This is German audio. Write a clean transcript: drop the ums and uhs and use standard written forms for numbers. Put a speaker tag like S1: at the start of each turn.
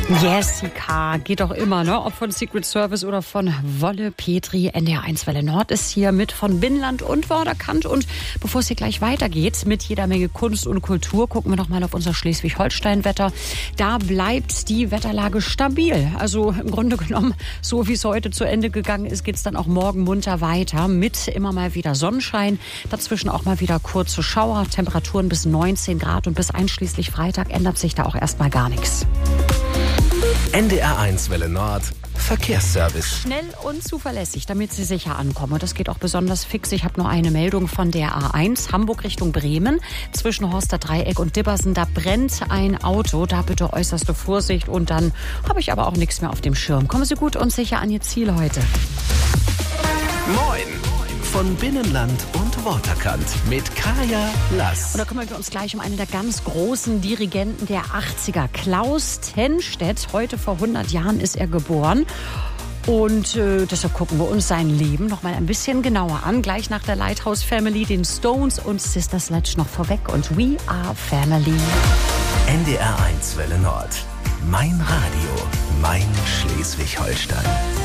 S1: Jessica, geht doch immer, ne? Ob von Secret Service oder von Wolle Petri. NDR 1 Welle Nord ist hier mit von Binnenland und Vorderkant. Und bevor es hier gleich weitergeht mit jeder Menge Kunst und Kultur, gucken wir noch mal auf unser Schleswig-Holstein-Wetter. Da bleibt die Wetterlage stabil. Also im Grunde genommen, so wie es heute zu Ende gegangen ist, geht es dann auch morgen munter weiter mit immer mal wieder Sonnenschein. Dazwischen auch mal wieder kurze Schauer, Temperaturen bis 19 Grad und bis einschließlich Freitag ändert sich da auch erstmal gar nichts.
S2: NDR 1 Welle Nord Verkehrsservice.
S1: Schnell und zuverlässig, damit Sie sicher ankommen. Und das geht auch besonders fix. Ich habe nur eine Meldung von der A1 Hamburg Richtung Bremen. Zwischen Horster Dreieck und Dibbersen, da brennt ein Auto. Da bitte äußerste Vorsicht. Und dann habe ich aber auch nichts mehr auf dem Schirm. Kommen Sie gut und sicher an Ihr Ziel heute.
S2: Moin! Von Binnenland und Waterkant mit Kaya Lass.
S1: Und da kümmern wir uns gleich um einen der ganz großen Dirigenten der 80er. Klaus Tennstedt. Heute vor 100 Jahren ist er geboren. Und deshalb gucken wir uns sein Leben noch mal ein bisschen genauer an. Gleich nach der Lighthouse Family, den Stones und Sister Sledge noch vorweg. Und We Are Family.
S2: NDR 1 Welle Nord. Mein Radio. Mein Schleswig-Holstein.